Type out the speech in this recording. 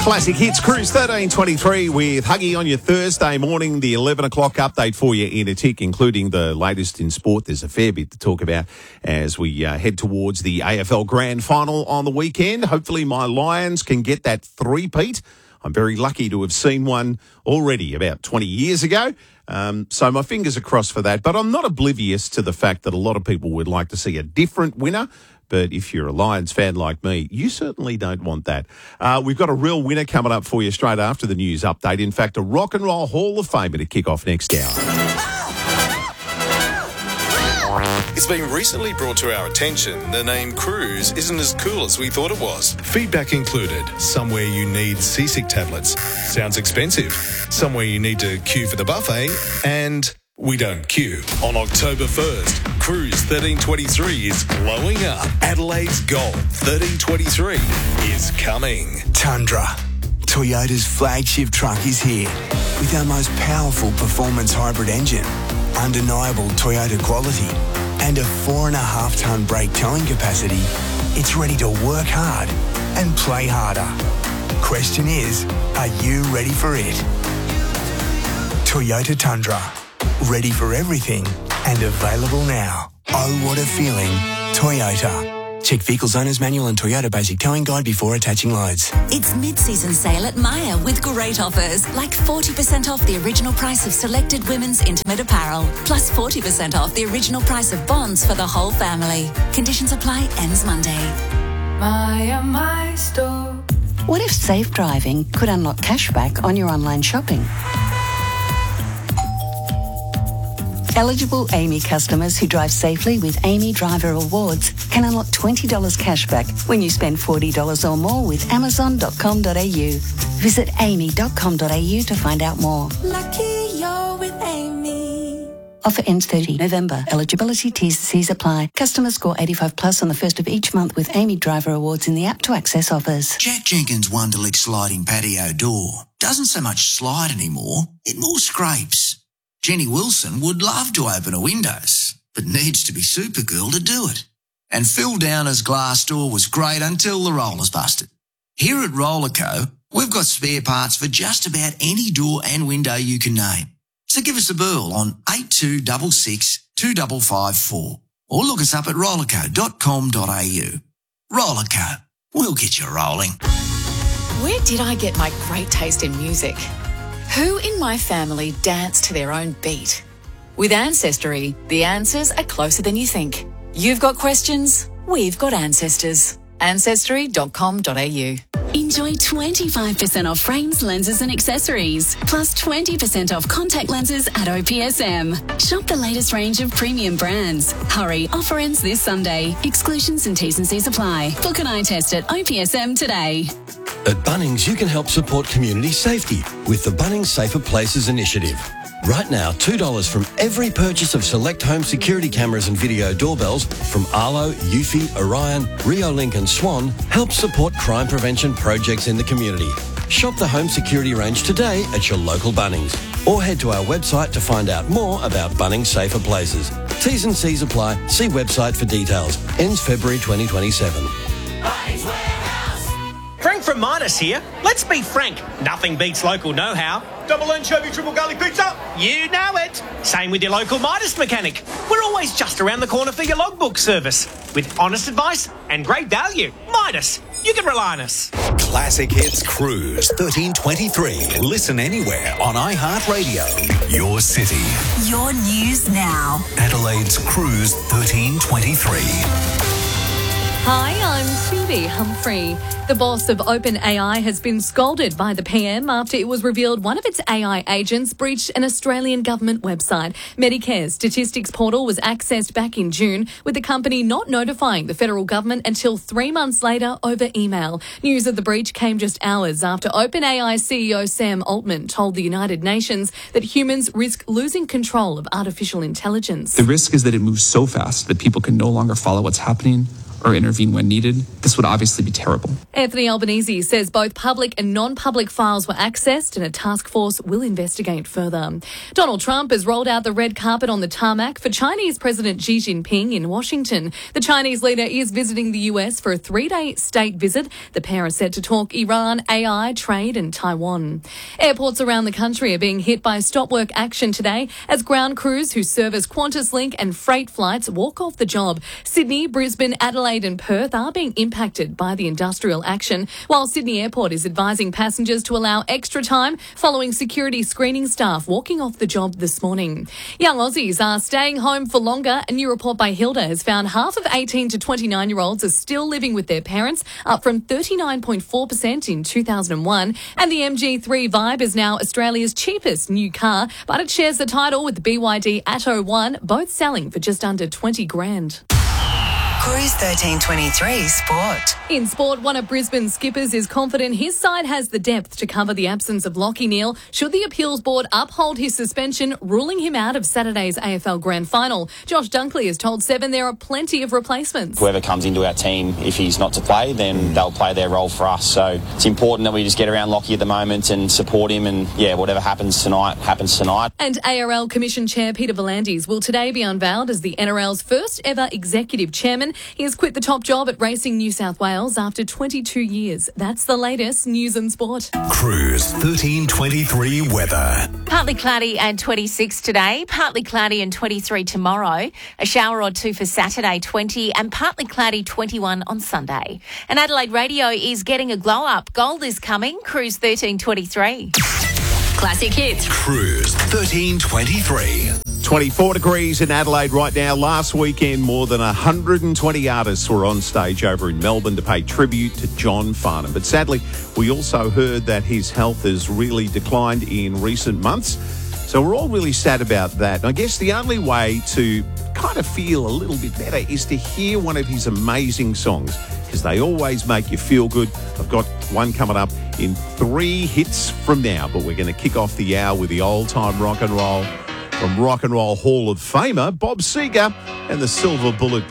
Classic Hits Cruise 1323 with Huggy on your Thursday morning, the 11 o'clock update for you in a tick, including the latest in sport. There's a fair bit to talk about as we head towards the AFL Grand Final on the weekend. Hopefully my Lions can get that three-peat. I'm very lucky to have seen one already about 20 years ago. So my fingers are crossed for that. But I'm not oblivious to the fact that a lot of people would like to see a different winner. But if you're a Lions fan like me, you certainly don't want that. We've got a real winner coming up for you straight after the news update. In fact, a Rock and Roll Hall of Famer to kick off next hour. It's been recently brought to our attention the name Cruise isn't as cool as we thought it was. Feedback included: somewhere you need seasick tablets, sounds expensive, somewhere you need to queue for the buffet, and we don't queue. On October 1st, Cruise 1323 is blowing up. Adelaide's Gold 1323 is coming. Tundra, Toyota's flagship truck, is here with our most powerful performance hybrid engine, undeniable Toyota quality, and a 4.5-tonne brake towing capacity. It's ready to work hard and play harder. Question is, are you ready for it? Toyota Tundra. Ready for everything and available now. Oh, what a feeling. Toyota. Check Vehicles Owner's Manual and Toyota Basic Towing Guide before attaching loads. It's mid-season sale at Myer with great offers, like 40% off the original price of selected women's intimate apparel, plus 40% off the original price of bonds for the whole family. Conditions apply, ends Monday. Myer, my store. What if safe driving could unlock cashback on your online shopping? Eligible Amy customers who drive safely with Amy Driver Awards can unlock $20 cashback when you spend $40 or more with Amazon.com.au. Visit amy.com.au to find out more. Lucky you're with Amy. Offer ends 30 November. Eligibility T's and C's apply. Customers score 85 plus on the first of each month with Amy Driver Awards in the app to access offers. Jack Jenkins' Wonderlick sliding patio door doesn't so much slide anymore, it more scrapes. Jenny Wilson would love to open a windows, but needs to be Supergirl to do it. And Phil Downer's glass door was great until the rollers busted. Here at Rollerco, we've got spare parts for just about any door and window you can name. So give us a burl on 8266 2554 or look us up at rollerco.com.au. Rollerco, we'll get you rolling. Where did I get my great taste in music? Who in my family dance to their own beat? With Ancestry, the answers are closer than you think. You've got questions, we've got ancestors. Ancestry.com.au. Enjoy 25% off frames, lenses and accessories, plus 20% off contact lenses at OPSM. Shop the latest range of premium brands. Hurry, offer ends this Sunday. Exclusions and T's and C's apply. Book an eye test at OPSM today. At Bunnings, you can help support community safety with the Bunnings Safer Places initiative. Right now, $2 from every purchase of select home security cameras and video doorbells from Arlo, Eufy, Orion, Riolink and Swan helps support crime prevention projects in the community. Shop the home security range today at your local Bunnings or head to our website to find out more about Bunnings Safer Places. T's and C's apply. See website for details. Ends February 2027. Bunnings Warehouse. Frank from Midas here. Let's be frank, nothing beats local know-how. Double anchovy, triple garlic pizza. You know it. Same with your local Midas mechanic. We're always just around the corner for your logbook service. With honest advice and great value. Midas, you can rely on us. Classic Hits Cruise 1323. Listen anywhere on iHeartRadio. Your city. Your news now. Adelaide's Cruise 1323. Hi, I'm Phoebe Humphrey. The boss of OpenAI has been scolded by the PM after it was revealed one of its AI agents breached an Australian government website. Medicare's statistics portal was accessed back in June, with the company not notifying the federal government until 3 months later over email. News of the breach came just hours after OpenAI CEO Sam Altman told the United Nations that humans risk losing control of artificial intelligence. The risk is that it moves so fast that people can no longer follow what's happening or intervene when needed, this would obviously be terrible. Anthony Albanese says both public and non-public files were accessed and a task force will investigate further. Donald Trump has rolled out the red carpet on the tarmac for Chinese President Xi Jinping in Washington. The Chinese leader is visiting the US for a 3-day state visit. The pair are set to talk Iran, AI, trade and Taiwan. Airports around the country are being hit by stop work action today as ground crews who service QantasLink and freight flights walk off the job. Sydney, Brisbane, Adelaide and Perth are being impacted by the industrial action, while Sydney Airport is advising passengers to allow extra time following security screening staff walking off the job this morning. Young Aussies are staying home for longer. A new report by Hilda has found half of 18 to 29-year-olds are still living with their parents, up from 39.4% in 2001. And the MG3 Vibe is now Australia's cheapest new car, but it shares the title with the BYD Atto 1, both selling for just under 20 grand. Cruise 1323 Sport. In sport, one of Brisbane's skippers is confident his side has the depth to cover the absence of Lachie Neale should the appeals board uphold his suspension, ruling him out of Saturday's AFL Grand Final. Josh Dunkley has told Seven there are plenty of replacements. Whoever comes into our team, if he's not to play, then they'll play their role for us. So it's important that we just get around Lachie at the moment and support him, and whatever happens tonight, happens tonight. And ARL Commission Chair Peter V'landys will today be unveiled as the NRL's first ever executive chairman. He has quit the top job at Racing New South Wales after 22 years. That's the latest news and sport. Cruise 1323 weather. Partly cloudy and 26 today, partly cloudy and 23 tomorrow, a shower or two for Saturday 20 and partly cloudy 21 on Sunday. And Adelaide Radio is getting a glow up. Gold is coming. Cruise 1323. Classic hits. Cruise 1323. 24 degrees in Adelaide right now. Last weekend, more than 120 artists were on stage over in Melbourne to pay tribute to John Farnham. But sadly, we also heard that his health has really declined in recent months. So we're all really sad about that. And I guess the only way to kind of feel a little bit better is to hear one of his amazing songs, because they always make you feel good. I've got one coming up in 3 hits from now, but we're going to kick off the hour with the old-time rock and roll from Rock and Roll Hall of Famer Bob Seger and the Silver Bullet Band.